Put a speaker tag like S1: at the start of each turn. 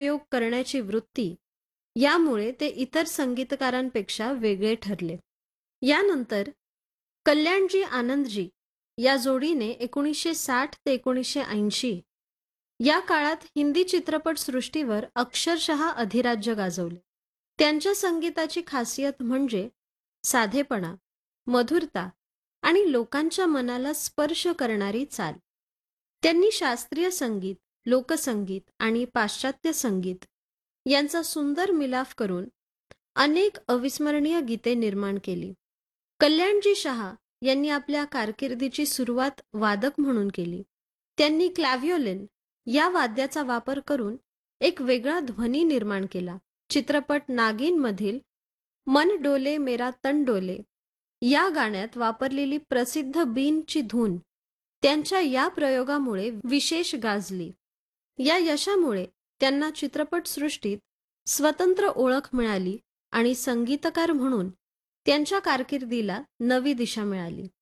S1: प्रयोग करण्याची वृत्ती यामुळे ते इतर संगीतकारांपेक्षा वेगळे ठरले. यानंतर कल्याणजी आनंदजी या जोडीने 1960 ते 1980 या काळात हिंदी चित्रपटसृष्टीवर अक्षरशः अधिराज्य गाजवले. त्यांच्या संगीताची खासियत म्हणजे साधेपणा, मधुरता आणि लोकांच्या मनाला स्पर्श करणारी चाल. त्यांनी शास्त्रीय संगीत, लोकसंगीत आणि पाश्चात्य संगीत यांचा सुंदर मिलाफ करून अनेक अविस्मरणीय गीते निर्माण केली. कल्याणजी शहा यांनी आपल्या कारकिर्दीची सुरुवात वादक म्हणून केली. त्यांनी क्लॅव्हिओलिन या वाद्याचा वापर करून एक वेगळा ध्वनी निर्माण केला. चित्रपट नागिनमधील मन डोले मेरा तन डोले या गाण्यात वापरलेली प्रसिद्ध बीनची धून त्यांच्या या प्रयोगामुळे विशेष गाजली. या यशामुळे त्यांना चित्रपटसृष्टीत स्वतंत्र ओळख मिळाली आणि संगीतकार म्हणून त्यांच्या कारकिर्दीला नवी दिशा मिळाली.